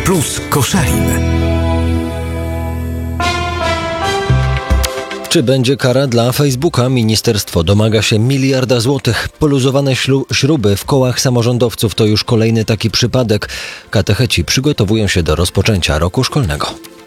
Plus Koszalin. Czy będzie kara dla Facebooka? Ministerstwo domaga się 1 miliarda złotych. Poluzowane śruby w kołach samorządowców to już kolejny taki przypadek. Katecheci przygotowują się do rozpoczęcia roku szkolnego.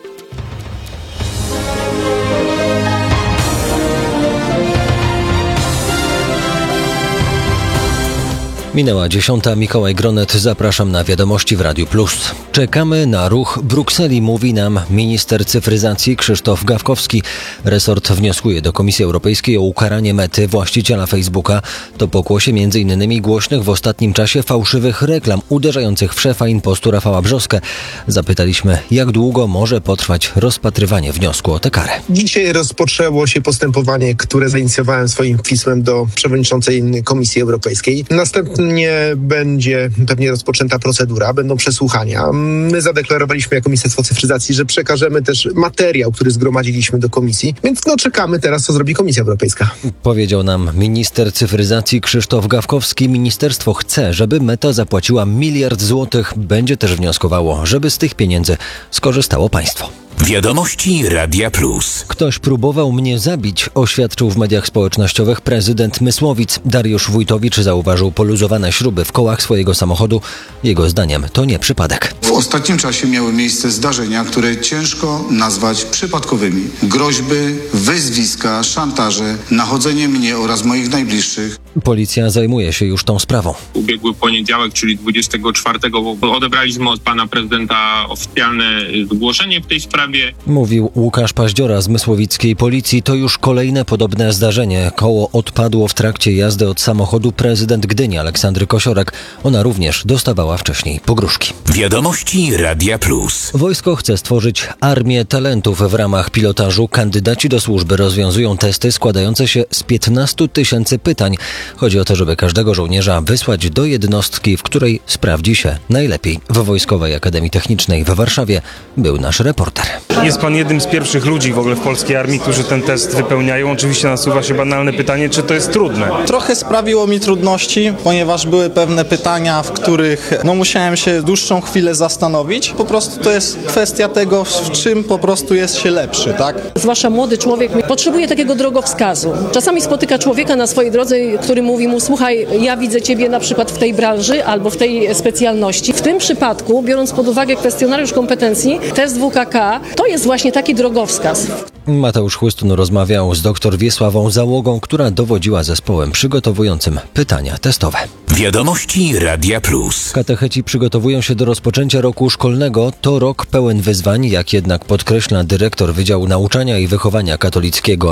Minęła 10. Mikołaj Gronet. Zapraszam na wiadomości w Radiu Plus. Czekamy na ruch Brukseli, mówi nam minister cyfryzacji Krzysztof Gawkowski. Resort wnioskuje do Komisji Europejskiej o ukaranie Mety, właściciela Facebooka. To pokłosie m.in. głośnych w ostatnim czasie fałszywych reklam uderzających w szefa impostu Rafała Brzoskę. Zapytaliśmy, jak długo może potrwać rozpatrywanie wniosku o tę karę. Dzisiaj rozpoczęło się postępowanie, które zainicjowałem swoim pismem do przewodniczącej Komisji Europejskiej. Następnie będzie pewnie rozpoczęta procedura, będą przesłuchania. My zadeklarowaliśmy jako Ministerstwo Cyfryzacji, że przekażemy też materiał, który zgromadziliśmy do komisji, więc czekamy teraz, co zrobi Komisja Europejska. Powiedział nam minister cyfryzacji Krzysztof Gawkowski. Ministerstwo chce, żeby Meta zapłaciła 1 miliard złotych. Będzie też wnioskowało, żeby z tych pieniędzy skorzystało państwo. Wiadomości Radia Plus. Ktoś próbował mnie zabić, oświadczył w mediach społecznościowych prezydent Mysłowic. Dariusz Wójtowicz zauważył poluzowane śruby w kołach swojego samochodu. Jego zdaniem to nie przypadek. W ostatnim czasie miały miejsce zdarzenia, które ciężko nazwać przypadkowymi. Groźby, wyzwiska, szantaże, nachodzenie mnie oraz moich najbliższych. Policja zajmuje się już tą sprawą. Ubiegły poniedziałek, czyli 24, odebraliśmy od pana prezydenta oficjalne zgłoszenie w tej sprawie. Mówił Łukasz Paździora z mysłowickiej policji. To już kolejne podobne zdarzenie. Koło odpadło w trakcie jazdy od samochodu prezydent Gdyni Aleksandry Kosiorek. Ona również dostawała wcześniej pogróżki. Wiadomości Radia Plus. Wojsko chce stworzyć armię talentów. W ramach pilotażu kandydaci do służby rozwiązują testy składające się z 15 000 pytań. Chodzi o to, żeby każdego żołnierza wysłać do jednostki, w której sprawdzi się najlepiej. W Wojskowej Akademii Technicznej w Warszawie był nasz reporter. Jest pan jednym z pierwszych ludzi w ogóle w polskiej armii, którzy ten test wypełniają. Oczywiście nasuwa się banalne pytanie, czy to jest trudne? Trochę sprawiło mi trudności, ponieważ były pewne pytania, w których musiałem się dłuższą chwilę zastanowić. Po prostu to jest kwestia tego, w czym po prostu jest się lepszy, tak? Zwłaszcza młody człowiek potrzebuje takiego drogowskazu. Czasami spotyka człowieka na swojej drodze, który mówi mu: słuchaj, ja widzę ciebie na przykład w tej branży albo w tej specjalności. W tym przypadku, biorąc pod uwagę kwestionariusz kompetencji, test WKK to jest właśnie taki drogowskaz. Mateusz Chłystun rozmawiał z dr Wiesławą Załogą, która dowodziła zespołem przygotowującym pytania testowe. Wiadomości Radia Plus. Katecheci przygotowują się do rozpoczęcia roku szkolnego. To rok pełen wyzwań, jak jednak podkreśla dyrektor Wydziału Nauczania i Wychowania Katolickiego